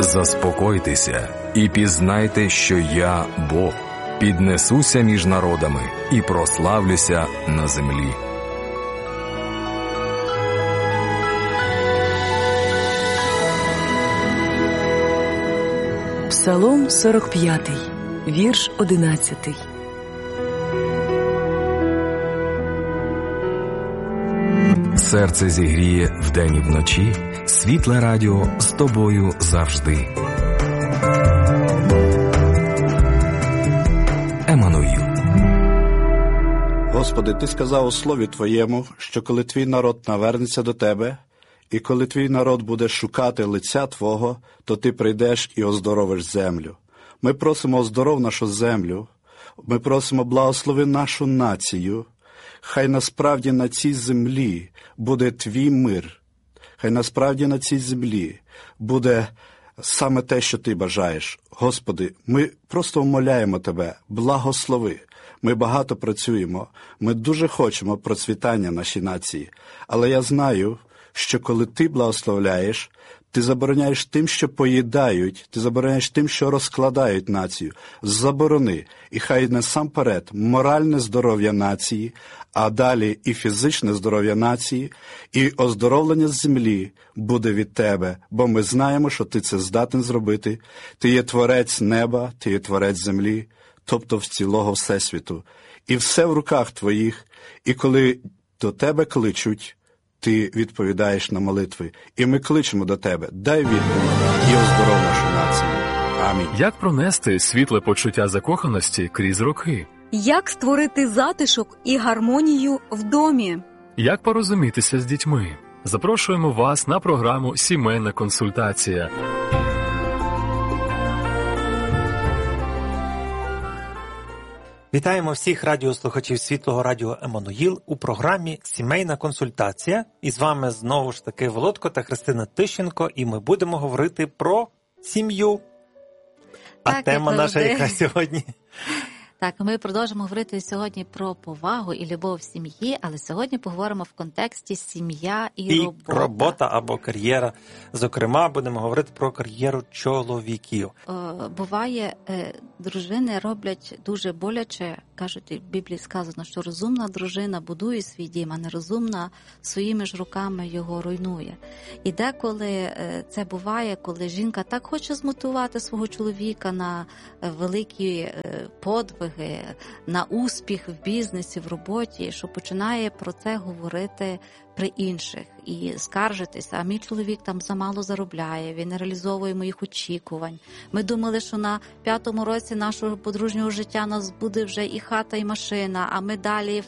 Заспокойтеся і пізнайте, що я Бог. Піднесуся між народами і прославлюся на землі. Псалом 45, вірш 11. Серце зігріє вдень і вночі, світле радіо з тобою завжди. Еммануїл. Господи, Ти сказав у Слові Твоєму, що коли Твій народ навернеться до Тебе, і коли Твій народ буде шукати лиця Твого, то Ти прийдеш і оздоровиш землю. Ми просимо оздоров нашу землю, ми просимо благослови нашу націю. Хай насправді на цій землі буде Твій мир. Хай насправді на цій землі буде саме те, що Ти бажаєш. Господи, ми просто умоляємо Тебе, благослови. Ми багато працюємо, ми дуже хочемо процвітання нашій нації. Але я знаю, що коли Ти благословляєш, Ти забороняєш тим, що поїдають, Ти забороняєш тим, що розкладають націю. Заборони. І хай насамперед моральне здоров'я нації, а далі і фізичне здоров'я нації, і оздоровлення землі буде від Тебе, бо ми знаємо, що Ти це здатен зробити. Ти є творець неба, Ти є творець землі, тобто в цілого Всесвіту. І все в руках Твоїх, і коли до Тебе кличуть, Ти відповідаєш на молитви. І ми кличемо до Тебе, дай відповідь і оздоров нашу націю. Амінь. Як пронести світле почуття закоханості крізь роки? Як створити затишок і гармонію в домі? Як порозумітися з дітьми? Запрошуємо вас на програму «Сімейна консультація». Вітаємо всіх радіослухачів Світлого радіо Еммануїл у програмі «Сімейна консультація». І з вами знову ж таки Володко та Христина Тищенко, і ми будемо говорити про сім'ю. А тема наша яка сьогодні? Так, ми продовжимо говорити сьогодні про повагу і любов в сім'ї, але сьогодні поговоримо в контексті сім'я і робота. Робота або кар'єра. Зокрема, будемо говорити про кар'єру чоловіків. Буває, дружини роблять дуже боляче, кажуть, в Біблії сказано, що розумна дружина будує свій дім, а нерозумна своїми ж руками його руйнує. І деколи це буває, коли жінка так хоче змотивувати свого чоловіка на великі подвиги, на успіх в бізнесі, в роботі, що починає про це говорити при інших і скаржитися, а мій чоловік там замало заробляє, він не реалізовує моїх очікувань. Ми думали, що на 5-му році нашого подружнього життя нас буде вже і хата, і машина, а ми далі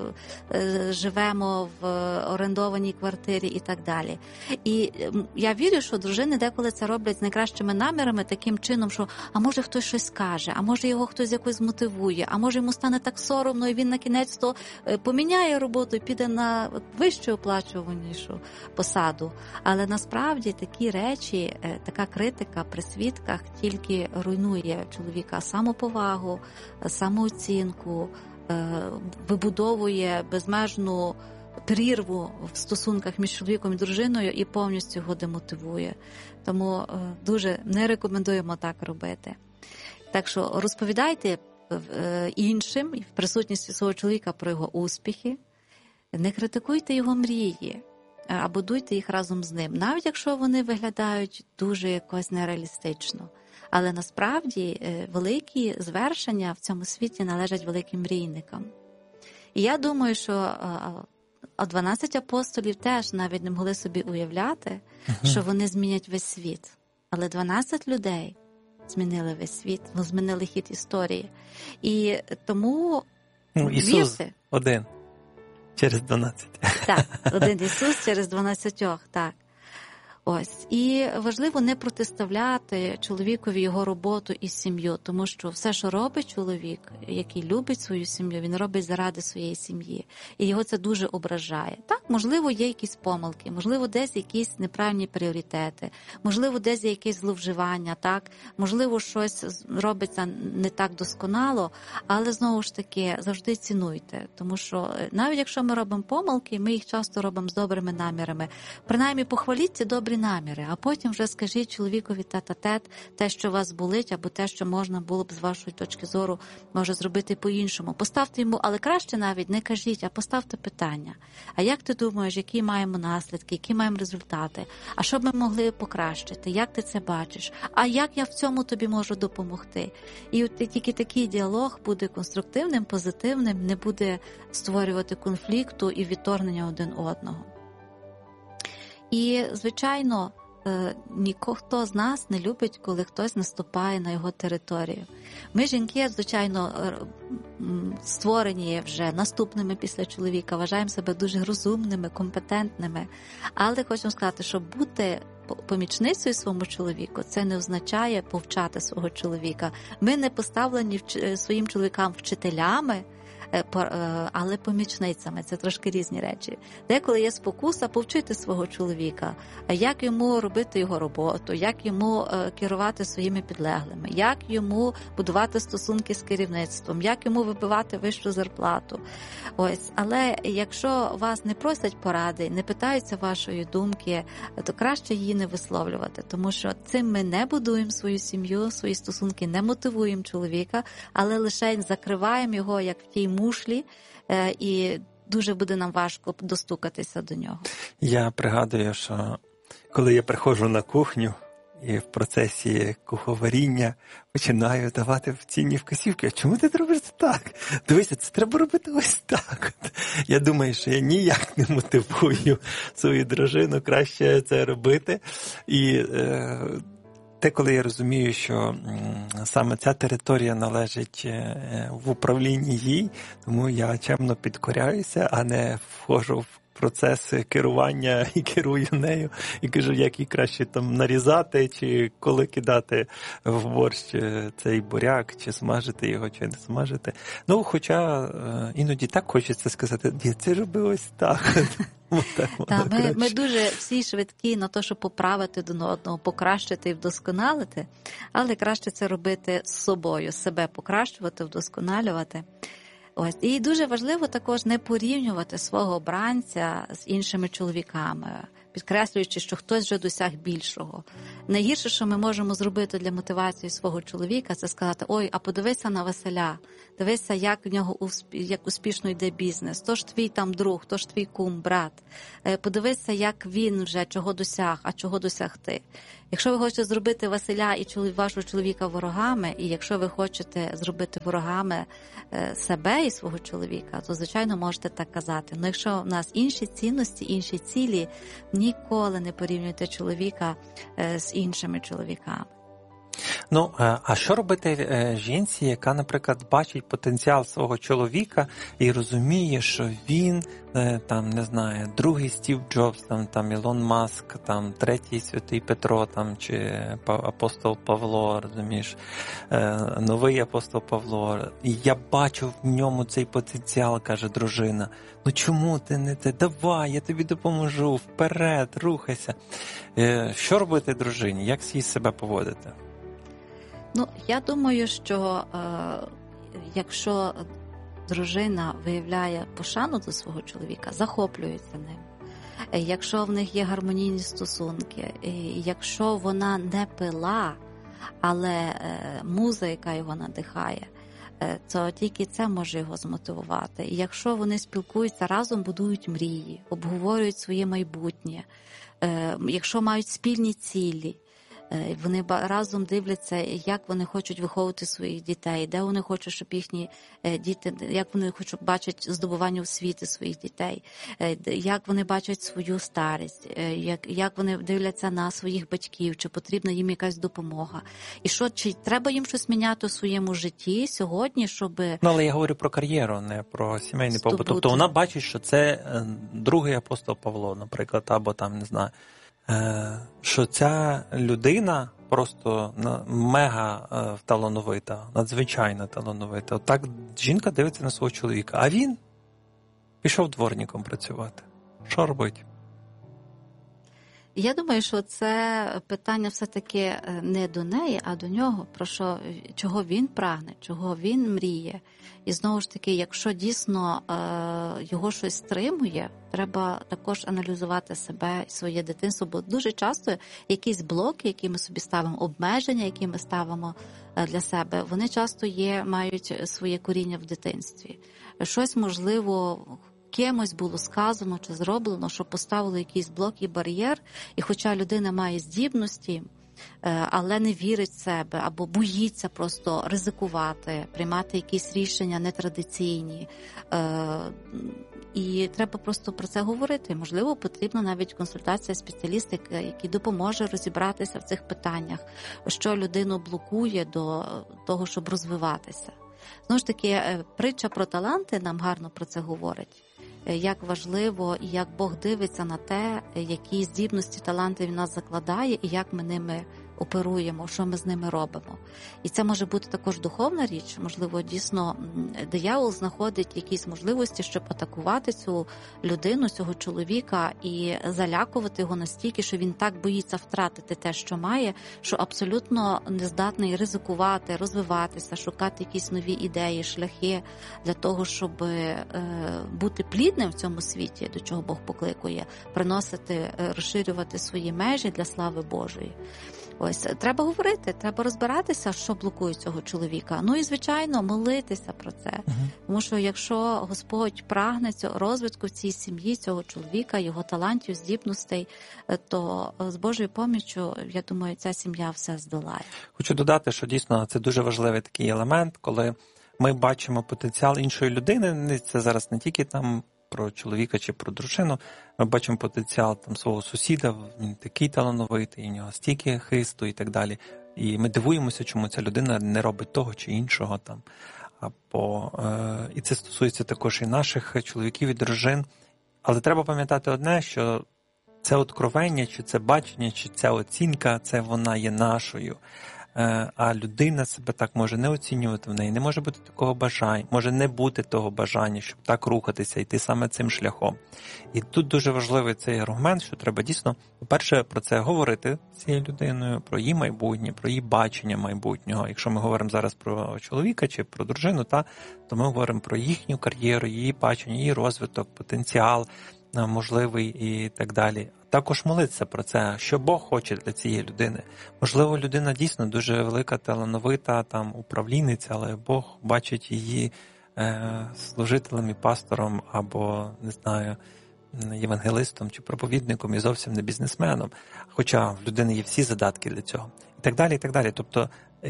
живемо в орендованій квартирі і так далі. І я вірю, що дружини деколи це роблять з найкращими намірами, таким чином, що а може хтось щось скаже, а може його хтось якось змотивує, а може йому стане так соромно, і він на кінець-то поміняє роботу і піде на вищу оплачуванішу посаду. Але насправді такі речі, така критика при свідках тільки руйнує чоловіка самоповагу, самооцінку, вибудовує безмежну прірву в стосунках між чоловіком і дружиною і повністю його демотивує. Тому дуже не рекомендуємо так робити. Так що розповідайте іншим в присутності свого чоловіка про його успіхи, не критикуйте його мрії, а будуйте їх разом з ним, навіть якщо вони виглядають дуже якось нереалістично. Але насправді великі звершення в цьому світі належать великим мрійникам. І я думаю, що 12 апостолів теж навіть не могли собі уявляти, що вони змінять весь світ. Але 12 людей змінили весь світ, змінили хід історії. І тому Ісус один. Через 12. Так, один Ісус через 12, так. Ось. І важливо не протиставляти чоловікові його роботу і сім'ю, тому що все, що робить чоловік, який любить свою сім'ю, він робить заради своєї сім'ї. І його це дуже ображає. Так, можливо, є якісь помилки, можливо, десь якісь неправильні пріоритети, можливо, десь є якесь зловживання, так, можливо, щось робиться не так досконало, але, знову ж таки, завжди цінуйте, тому що навіть якщо ми робимо помилки, ми їх часто робимо з добрими намірами. Принаймні, похваліть ці добрі добрі наміри, а потім вже скажіть чоловікові тет-а-тет те, що вас болить, або те, що можна було б з вашої точки зору, може зробити по-іншому. Поставте йому, але краще навіть не кажіть, а поставте питання. А як ти думаєш, які маємо наслідки, які маємо результати? А що б ми могли покращити? Як ти це бачиш? А як я в цьому тобі можу допомогти? І от тільки такий діалог буде конструктивним, позитивним, не буде створювати конфлікту і відторгнення один одного. І, звичайно, ніхто з нас не любить, коли хтось наступає на його територію. Ми, жінки, звичайно, створені вже наступними після чоловіка, вважаємо себе дуже розумними, компетентними. Але хочемо сказати, що бути помічницею своєму чоловіку, це не означає повчати свого чоловіка. Ми не поставлені своїм чоловікам вчителями, але помічницями. Це трошки різні речі. Деколи є спокуса повчити свого чоловіка, як йому робити його роботу, як йому керувати своїми підлеглими, як йому будувати стосунки з керівництвом, як йому вибивати вищу зарплату. Ось. Але якщо вас не просять поради, не питаються вашої думки, то краще її не висловлювати, тому що цим ми не будуємо свою сім'ю, свої стосунки, не мотивуємо чоловіка, але лише закриваємо його, як в тій мушлі, і дуже буде нам важко достукатися до нього. Я пригадую, що коли я приходжу на кухню і в процесі куховаріння починаю давати цінні вказівки, а чому ти робиш так? Дивися, це треба робити ось так. Я думаю, що я ніяк не мотивую свою дружину краще це робити. І те, коли я розумію, що саме ця територія належить в управлінні їй, тому я чемно підкоряюся, а не входжу в процес керування і керую нею, і кажу, як її краще там нарізати, чи коли кидати в борщ цей буряк, чи смажити його, чи не смажити. Ну, хоча іноді так хочеться сказати, я це роблю ось так. Ми дуже всі швидкі на те, щоб поправити один одного, покращити і вдосконалити, але краще це робити з собою, себе покращувати, вдосконалювати. Ось. І дуже важливо також не порівнювати свого обранця з іншими чоловіками, підкреслюючи, що хтось вже досяг більшого. Найгірше, що ми можемо зробити для мотивації свого чоловіка, це сказати, ой, а подивися на Василя, дивися, як в нього як успішно йде бізнес, то ж твій там друг, то ж твій кум, брат. Подивися, як він вже чого досяг, а чого досяг ти. Якщо ви хочете зробити Василя і вашого чоловіка ворогами, і якщо ви хочете зробити ворогами себе і свого чоловіка, то, звичайно, можете так казати. Але якщо в нас інші цінності, інші цілі, ніколи не порівнюйте чоловіка з іншими чоловіками. Ну, а що робити жінці, яка, наприклад, бачить потенціал свого чоловіка і розуміє, що він, там, не знаю, другий Стів Джобс, там Ілон Маск, там третій Святий Петро, там, чи апостол Павло, розумієш, новий апостол Павло. І я бачу в ньому цей потенціал, каже дружина. Ну чому ти не те? Давай, я тобі допоможу, вперед, рухайся. Що робити дружині? Як їй себе поводити? Ну, я думаю, що якщо дружина виявляє пошану до свого чоловіка, захоплюється ним, якщо в них є гармонійні стосунки, якщо вона не пила, але муза, яка його надихає, то тільки це може його змотивувати. І якщо вони спілкуються разом, будують мрії, обговорюють своє майбутнє, якщо мають спільні цілі, вони разом дивляться, як вони хочуть виховувати своїх дітей, де вони хочуть, щоб їхні діти, як вони хочуть бачити здобування освіти своїх дітей, як вони бачать свою старість, як вони дивляться на своїх батьків, чи потрібна їм якась допомога. І що, чи треба їм щось міняти у своєму житті сьогодні, щоб... Ну, але я говорю про кар'єру, не про сімейний побут. Тобто вона бачить, що це другий апостол Павло, наприклад, або там, не знаю, що ця людина просто мега талановита, надзвичайно талановита. Отак жінка дивиться на свого чоловіка, а він пішов дворником працювати. Що робить? Я думаю, що це питання все-таки не до неї, а до нього, чого він прагне, чого він мріє. І знову ж таки, якщо дійсно його щось стримує, треба також аналізувати себе і своє дитинство, бо дуже часто якісь блоки, які ми собі ставимо, обмеження, які ми ставимо для себе, вони часто мають своє коріння в дитинстві. Щось, можливо, кимось було сказано чи зроблено, що поставили якийсь блок і бар'єр, і хоча людина має здібності, але не вірить в себе або боїться просто ризикувати, приймати якісь рішення нетрадиційні. І треба просто про це говорити. Можливо, потрібна навіть консультація спеціаліста, який допоможе розібратися в цих питаннях, що людину блокує до того, щоб розвиватися. Знову ж таки, притча про таланти нам гарно про це говорить. Як важливо і як Бог дивиться на те, які здібності, таланти Він нас закладає і як ми ними оперуємо, що ми з ними робимо. І це може бути також духовна річ. Можливо, дійсно, диявол знаходить якісь можливості, щоб атакувати цю людину, цього чоловіка і залякувати його настільки, що він так боїться втратити те, що має, що абсолютно не здатний ризикувати, розвиватися, шукати якісь нові ідеї, шляхи для того, щоб бути плідним в цьому світі, до чого Бог покликує, приносити, розширювати свої межі для слави Божої. Ось, треба говорити, треба розбиратися, що блокує цього чоловіка. Ну і, звичайно, молитися про це. Тому що якщо Господь прагне розвитку в цій сім'ї, цього чоловіка, його талантів, здібностей, то з Божою поміччю, я думаю, ця сім'я все здолає. Хочу додати, що дійсно це дуже важливий такий елемент, коли ми бачимо потенціал іншої людини, це зараз не тільки там про чоловіка чи про дружину, ми бачимо потенціал там свого сусіда, він такий талановитий, у нього стільки хисту і так далі. І ми дивуємося, чому ця людина не робить того чи іншого там. І це стосується також і наших чоловіків і дружин. Але треба пам'ятати одне, що це откровення, чи це бачення, чи ця оцінка, це вона є нашою. А людина себе так може не оцінювати, в неї не може бути такого бажання, може не бути того бажання, щоб так рухатися, йти саме цим шляхом. І тут дуже важливий цей аргумент, що треба дійсно, по-перше, про це говорити з цією людиною, про її майбутнє, про її бачення майбутнього. Якщо ми говоримо зараз про чоловіка чи про дружину, то ми говоримо про їхню кар'єру, її бачення, її розвиток, потенціал можливий і так далі. Також молитися про це, що Бог хоче для цієї людини. Можливо, людина дійсно дуже велика, талановита, там, управлінниця, але Бог бачить її служителем і пастором або, не знаю, євангелистом чи проповідником і зовсім не бізнесменом. Хоча в людини є всі задатки для цього. І так далі, і так далі. Тобто,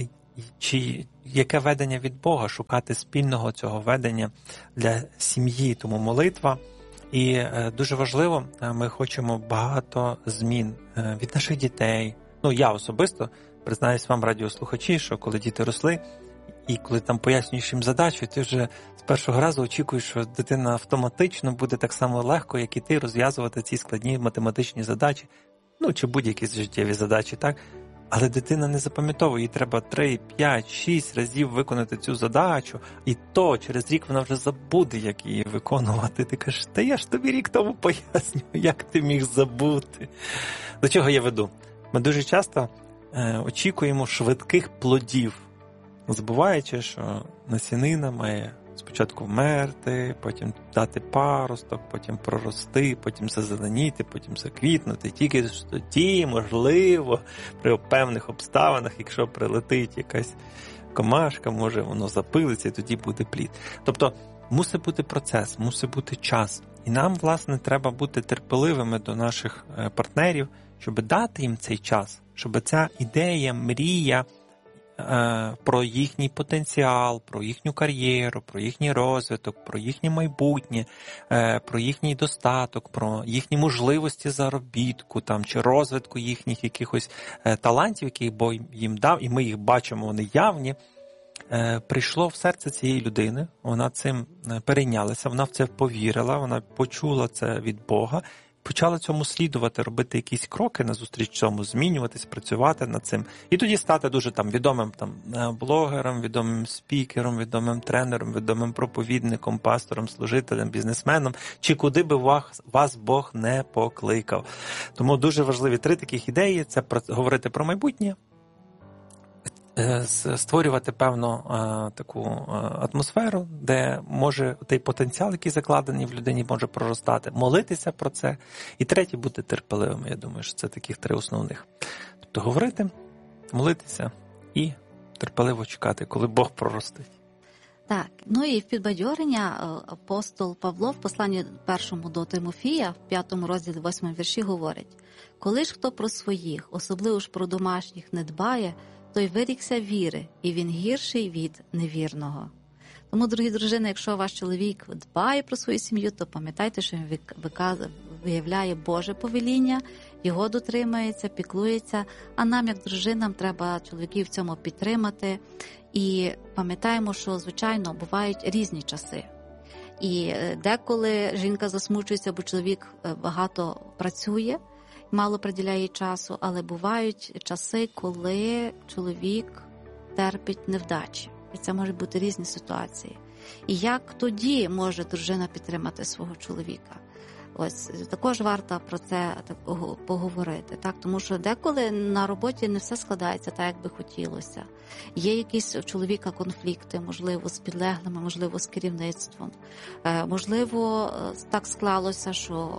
чи яке ведення від Бога, шукати спільного цього ведення для сім'ї, тому молитва. І дуже важливо, ми хочемо багато змін від наших дітей. Ну, я особисто, признаюсь вам, радіослухачі, що коли діти росли, і коли там пояснюєш їм задачу, ти вже з першого разу очікуєш, що дитина автоматично буде так само легко, як і ти, розв'язувати ці складні математичні задачі, ну, чи будь-які життєві задачі, так? Але дитина не запам'ятовує, їй треба 3, 5, 6 разів виконати цю задачу, і то через рік вона вже забуде, як її виконувати. Ти кажеш, та я ж тобі рік тому пояснюю, як ти міг забути. До чого я веду? Ми дуже часто очікуємо швидких плодів, забуваючи, що насінина має спочатку вмерти, потім дати паросток, потім прорости, потім зазеленіти, потім заквітнути. Тільки тоді, можливо, при певних обставинах, якщо прилетить якась комашка, може воно запилиться і тоді буде плід. Тобто мусить бути процес, мусить бути час. І нам, власне, треба бути терпеливими до наших партнерів, щоб дати їм цей час, щоб ця ідея, мрія про їхній потенціал, про їхню кар'єру, про їхній розвиток, про їхнє майбутнє, про їхній достаток, про їхні можливості заробітку там, чи розвитку їхніх якихось талантів, які Бог їм дав, і ми їх бачимо, вони явні, прийшло в серце цієї людини, вона цим перейнялася, вона в це повірила, вона почула це від Бога, почали цьому слідувати, робити якісь кроки назустріч цьому, змінюватись, працювати над цим. І тоді стати дуже відомим блогером, відомим спікером, відомим тренером, відомим проповідником, пастором, служителем, бізнесменом, чи куди би вас Бог не покликав. Тому дуже важливі 3 таких ідеї – це говорити про майбутнє, створювати певну таку атмосферу, де може той потенціал, який закладений в людині, може проростати, молитися про це. І 3 – бути терпеливими. Я думаю, що це таких 3 основних. Тобто говорити, молитися і терпеливо чекати, коли Бог проростить. Так, ну і в підбадьорення апостол Павло в посланні 1 до Тимофія, в 5 розділі 8 вірші говорить: «Коли ж хто про своїх, особливо ж про домашніх, не дбає, той вирікся віри, і він гірший від невірного». Тому, дорогі дружини, якщо ваш чоловік дбає про свою сім'ю, то пам'ятайте, що він виявляє Боже повеління, його дотримується, піклується, а нам, як дружинам, треба чоловіків в цьому підтримати. І пам'ятаємо, що, звичайно, бувають різні часи. І деколи жінка засмучується, бо чоловік багато працює, мало приділяє часу, але бувають часи, коли чоловік терпить невдачі. І це можуть бути різні ситуації. І як тоді може дружина підтримати свого чоловіка? Ось також варто про це поговорити, так? Тому що деколи на роботі не все складається так, як би хотілося. Є якісь у чоловіка конфлікти, можливо, з підлеглими, можливо, з керівництвом. Можливо, так склалося, що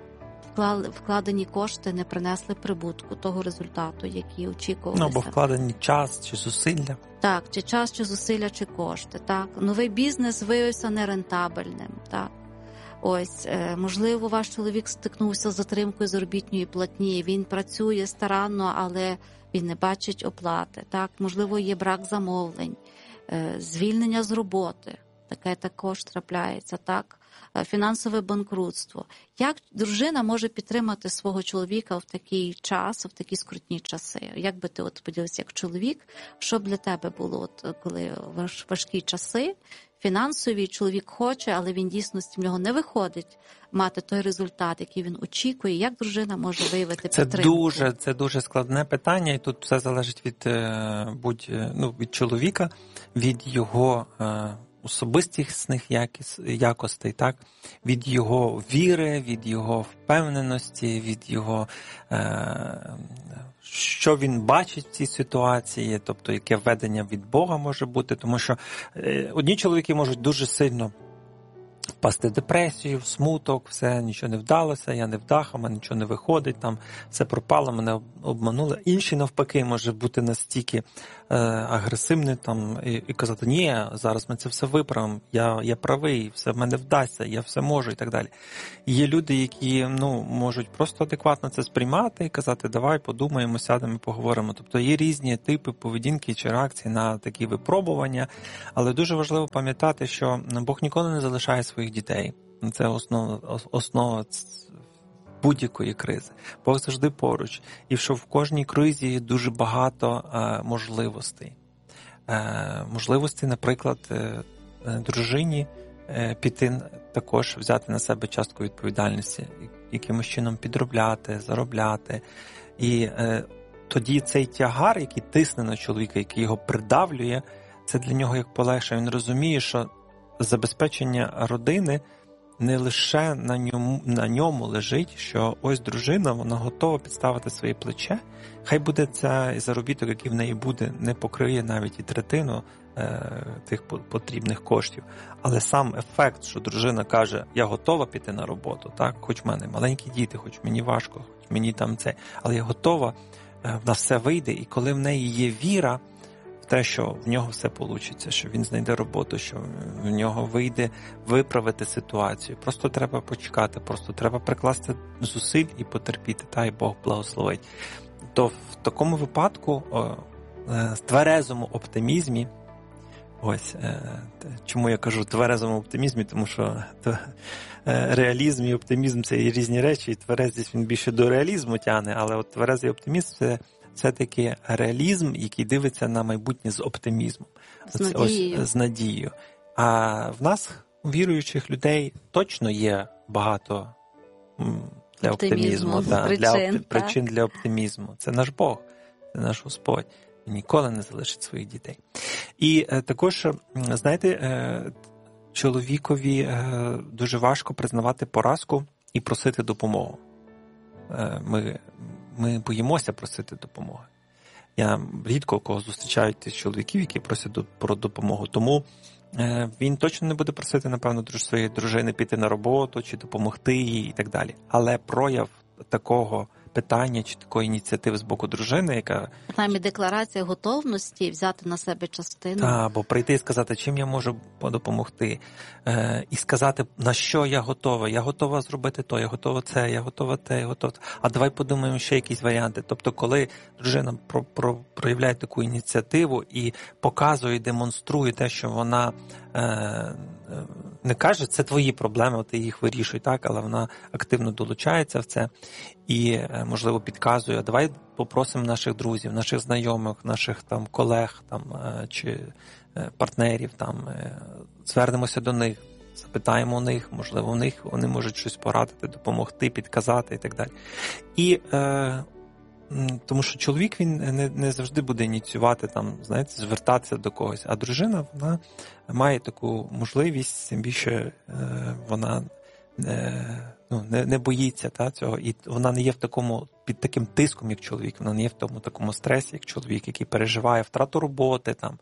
вкладені кошти не принесли прибутку, того результату, який очікувалися. Ну, бо вкладені час чи зусилля. Так, чи час, чи зусилля, чи кошти. Так, новий бізнес виявився нерентабельним. Так. Ось, можливо, ваш чоловік стикнувся з затримкою заробітної платні, він працює старанно, але він не бачить оплати. Так, можливо, є брак замовлень, звільнення з роботи. Таке також трапляється, так? Фінансове банкрутство. Як дружина може підтримати свого чоловіка в такий час, в такі скрутні часи? Як би ти поділився як чоловік, що б для тебе було, коли важкі часи, фінансові, чоловік хоче, але він дійсності в нього не виходить мати той результат, який він очікує? Як дружина може виявити підтримку? Це дуже складне питання, і тут все залежить від чоловіка, від його особистісних якостей, так? Від його віри, від його впевненості, від його, що він бачить в цій ситуації, тобто яке ведення від Бога може бути, тому що одні чоловіки можуть дуже сильно впасти в депресію, в смуток, все, нічого не вдалося, я не вдах, у мене нічого не виходить, там все пропало, мене обманули. Інші, навпаки, може бути настільки агресивний там, і казати, ні, зараз ми це все виправимо, я правий, все в мене вдасться, я все можу і так далі. І є люди, які можуть просто адекватно це сприймати і казати, давай подумаємо, сядемо, поговоримо. Тобто є різні типи поведінки чи реакції на такі випробування, але дуже важливо пам'ятати, що Бог ніколи не залишає своїх дітей. Це основа будь-якої кризи. Бог завжди поруч. І що в кожній кризі є дуже багато можливостей. Можливості, наприклад, дружині піти також, взяти на себе частку відповідальності, якимось чином підробляти, заробляти. І тоді цей тягар, який тисне на чоловіка, який його придавлює, це для нього як полегше. Він розуміє, що забезпечення родини не лише на ньому лежить, що ось дружина, вона готова підставити своє плече. Хай буде цей заробіток, який в неї буде, не покриє навіть і третину тих потрібних коштів. Але сам ефект, що дружина каже, я готова піти на роботу, так, хоч в мене маленькі діти, хоч мені важко, хоч мені там це, але я готова, на все вийде. І коли в неї є віра, те, що в нього все вийде, що він знайде роботу, що в нього вийде виправити ситуацію. Просто треба почекати, просто треба прикласти зусиль і потерпіти, та й Бог благословить. То в такому випадку, в тверезому оптимізмі, ось, чому я кажу тверезому оптимізмі, тому що реалізм і оптимізм – це і різні речі, і тверезість він більше до реалізму тягне, але от тверезий оптимізм – це все-таки реалізм, який дивиться на майбутнє з оптимізмом, з надією. А в нас, віруючих людей, точно є багато для оптимізму, причин для оптимізму. Це наш Бог, це наш Господь. Він ніколи не залишить своїх дітей. І також, знаєте, чоловікові дуже важко признавати поразку і просити допомогу. Ми боїмося просити допомоги. Я рідко кого зустрічаю тих чоловіків, які просять про допомогу. Тому він точно не буде просити, напевно, своєї дружини піти на роботу, чи допомогти їй і так далі. Але прояв такого питання чи такої ініціативи з боку дружини, яка... Принаймні декларація готовності взяти на себе частину. Або прийти і сказати, чим я можу допомогти. І сказати, на що я готова. Я готова зробити то, я готова це, я готова те, я готова... А давай подумаємо ще якісь варіанти. Тобто, коли дружина проявляє таку ініціативу і показує, демонструє те, що вона не каже, це твої проблеми, ти їх вирішуй, так, але вона активно долучається в це і, можливо, підказує, давай попросимо наших друзів, наших знайомих, наших там колег там, чи партнерів, там, звернемося до них, запитаємо у них, можливо, у них вони можуть щось порадити, допомогти, підказати і так далі. І тому що чоловік, він не завжди буде ініціювати, там, знаєте, звертатися до когось, а дружина, вона має таку можливість, тим більше вона не боїться цього, і вона не є під таким тиском, як чоловік, вона не є в тому такому стресі, як чоловік, який переживає втрату роботи, там,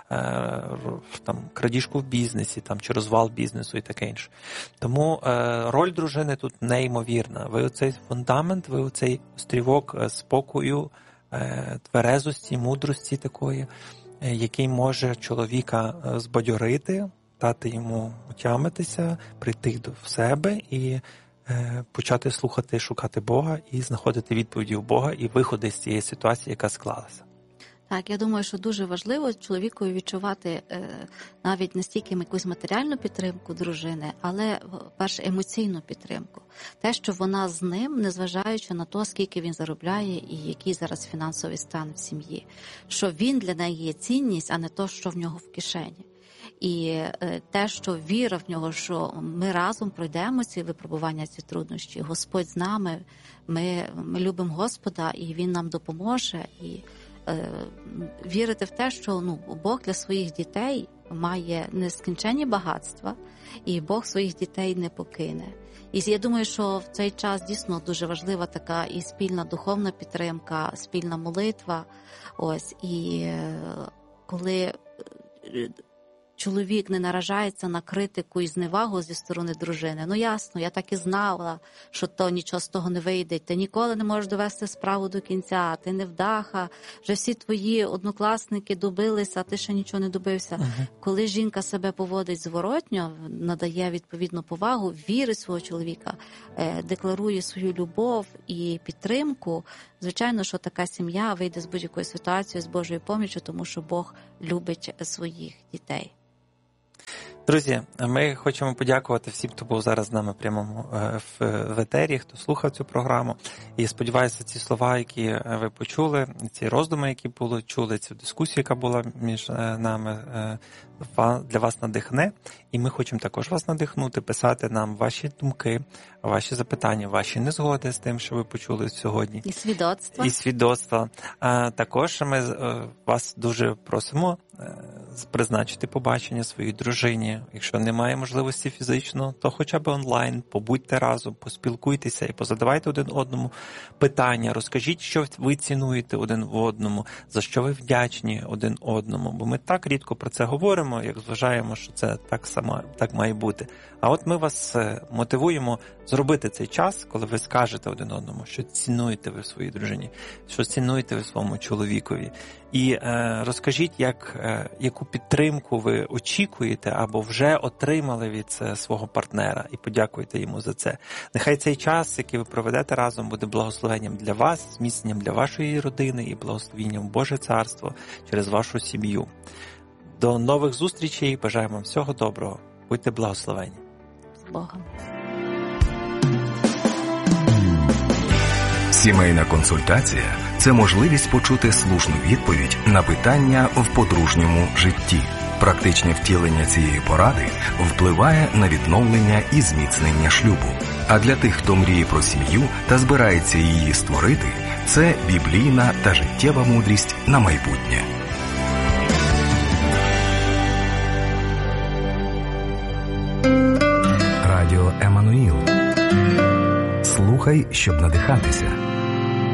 крадіжку в бізнесі, там, чи розвал бізнесу і таке інше. Тому роль дружини тут неймовірна. Ви оцей фундамент, ви оцей острівок спокою, тверезості, мудрості такої, який може чоловіка збадьорити, дати йому отямитися, прийти в себе і почати слухати, шукати Бога і знаходити відповіді у Бога і виходи з цієї ситуації, яка склалася. Так, я думаю, що дуже важливо чоловікові відчувати навіть не стільки якусь матеріальну підтримку дружини, але, перше, емоційну підтримку. Те, що вона з ним, незважаючи на те, скільки він заробляє і який зараз фінансовий стан в сім'ї. Що він для неї є цінність, а не те, що в нього в кишені. І те, що віра в нього, що ми разом пройдемо ці випробування, ці труднощі. Господь з нами, ми любимо Господа, і Він нам допоможе. І вірити в те, що Бог для своїх дітей має нескінченні багатства, і Бог своїх дітей не покине. І я думаю, що в цей час дійсно дуже важлива така і спільна духовна підтримка, спільна молитва. Ось, і коли чоловік не наражається на критику і зневагу зі сторони дружини. Ясно, я так і знала, що то нічого з того не вийде. Ти ніколи не можеш довести справу до кінця, ти невдаха, вже всі твої однокласники добилися, а ти ще нічого не добився. Коли жінка себе поводить зворотньо, надає відповідну повагу, вірить свого чоловіка, декларує свою любов і підтримку, звичайно, що така сім'я вийде з будь-якої ситуації з Божою поміччю, тому що Бог любить своїх дітей. Друзі, ми хочемо подякувати всім, хто був зараз з нами прямо в етері, хто слухав цю програму. І сподіваюся, ці слова, які ви почули, ці роздуми, які були, чули, цю дискусію, яка була між нами, для вас надихне. І ми хочемо також вас надихнути, писати нам ваші думки, ваші запитання, ваші незгоди з тим, що ви почули сьогодні. І свідоцтва. Також ми вас дуже просимо призначити побачення своїй дружині. Якщо немає можливості фізично, то хоча б онлайн, побудьте разом, поспілкуйтеся і позадавайте один одному питання. Розкажіть, що ви цінуєте один в одному, за що ви вдячні один одному. Бо ми так рідко про це говоримо, як вважаємо, що це так має бути. А от ми вас мотивуємо зробити цей час, коли ви скажете один одному, що цінуєте ви в своїй дружині, що цінуєте ви в своєму чоловікові. І розкажіть, яку підтримку ви очікуєте або вже отримали від свого партнера, і подякуйте йому за це. Нехай цей час, який ви проведете разом, буде благословенням для вас, зміцненням для вашої родини і благословенням в Боже Царство через вашу сім'ю. До нових зустрічей, бажаємо вам всього доброго. Будьте благословені. З Богом. Сімейна консультація – це можливість почути слушну відповідь на питання в подружньому житті. Практичне втілення цієї поради впливає на відновлення і зміцнення шлюбу. А для тих, хто мріє про сім'ю та збирається її створити, це біблійна та життєва мудрість на майбутнє. Радіо Еммануїл. Слухай, щоб надихатися.